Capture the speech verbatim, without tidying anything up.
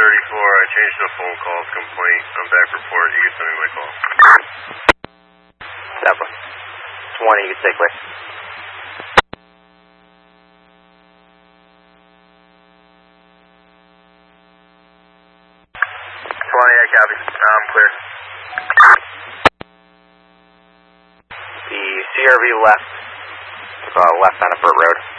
thirty-four, I changed the phone calls complaint. I'm back report. You can send me my call. Zeppelin. twenty, you can stay clear. twenty, I copy. I'm clear. The C R V left. Uh, left on Burt Road.